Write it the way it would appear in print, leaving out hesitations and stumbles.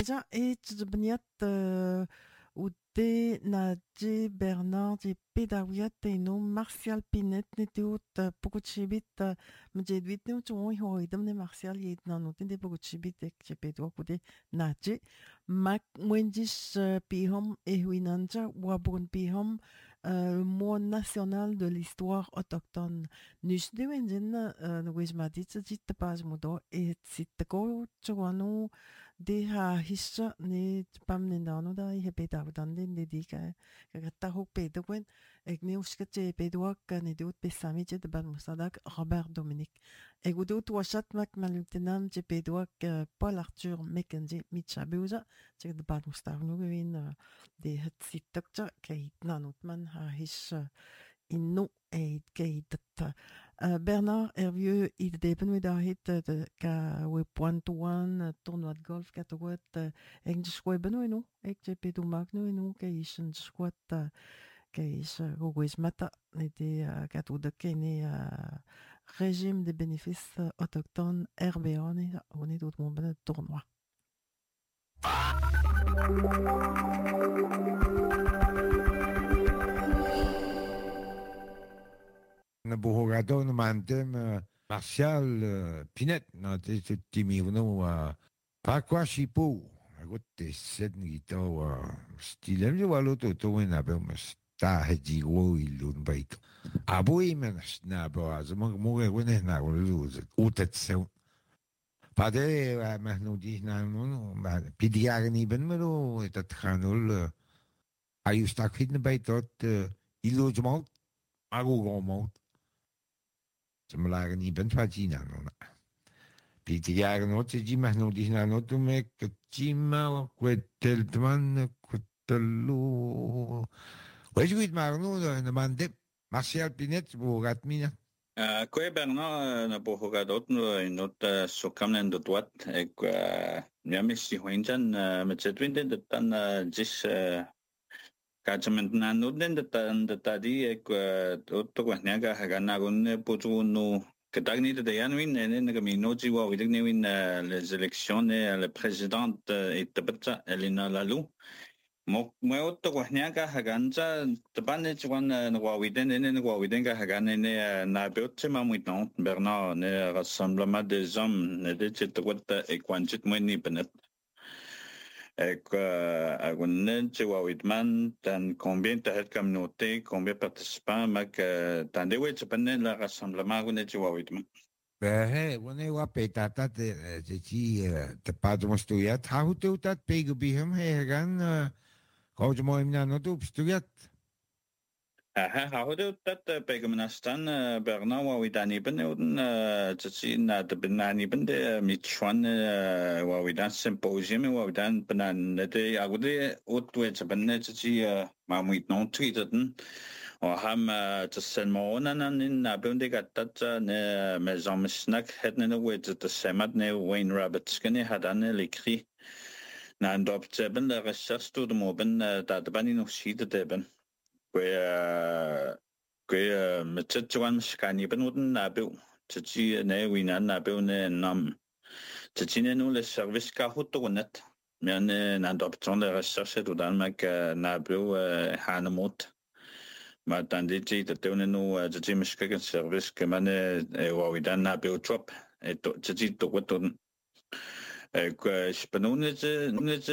déjà et tu bniat ou de Nadji Bernard et Pédawiat et non Martial Pinet n'était beaucoup de chibit mjedwit ne tu on y dem ne Martial y est non t'es beaucoup de chibit et que pédwa coude Nadji Mac Wendis Pihom et Winanja Wabun Pihom le mois national de l'histoire autochtone. Nus de Wendin Wismadit dit pas mudo et sit go chuanu de ha hissa ni pam ni dano da I beta dan den de di ka ta ho pe de wen ek ne uska che pe do ka ne de pe sami che de ban musadak Robert Dominique e gudo to chat mak malutenam che pe do Paul Arthur Mackenzie Mitchabeuza che de ban mustar no win de het sit dokter ke nanot man ha hissa inno et gate Bernard Hervieux il deben we da hit de ka we point one tournoi de golf ka to wat eng de squat beno no ek je pe do magno no ke is een squat ke is goes mata ne de ka to de kene régime de bénéfices autochtones RBA on est d'autres mon ben tournoi na buhogador no mantem Martial Pinet na te timi no pa kwa shipo agote set ni to stilem jo walo to na be mas ta heji wo ilun bait abui menas na bo az mo wene na wo utet se pa de ma no di na no ma pidiar ni ben mero etat khanul ayu stak hitne bait tot ilojement agogomont ze me lagen niet bent wat Gina no. Piti jaren no te Gima no di na no to me que Gima quetel tman quetelu. Wees goed maar no de man de Martial Pinet bogat mina. Kwe Bernard na bohogadot no not so kamnen do twat ek miami si hoinjan met zetwinde de tan jis Kacament na nuden de tadi ek to kwahnaga hagana gun putu no ketagni de yanwin ne camino jiwa widgnewin les élections le président et tabata Elena Lalou mo to kwahnaga haganza tabane chwan no widen ne widen ga hagane ne na beotse mamuiton Bernard ne rassemblement des hommes ne de chitwat e kwanchit mweni benet ek agunnen chihuahuitman tan combien ta het communauté combien participants mak tan de wet panen la rassemblement agunnen chihuahuitman He wone wa petata te te padmo studiat ha hu tat pegu bihem he gan ko mo imna no tu studiat Houdt dat bij Gemeenstan Bernard waar we dan hebben, te zien dat de benani ben de mitschwan waar we dan symposium waar we dan benan de agode uitwet ben te zien maar moet nog tweeten. We hebben te zijn morgen en in nabij de dat ne met zo'n snack het ne weet te semat ne Wayne Roberts kenne had dan lekri. Na een dop te hebben de recherche door de moben dat ben nog ziet te hebben. Kwe metsetwan skani benuten nabu tsi ne wina nabu ne nam tsi ne no le service ka hotonet men nan d'option de recherche do dan mak nabu hanemot ma dan dit de tone no tsi miskeken service ke man wa we dan nabu trop et tsi to weton ek spanone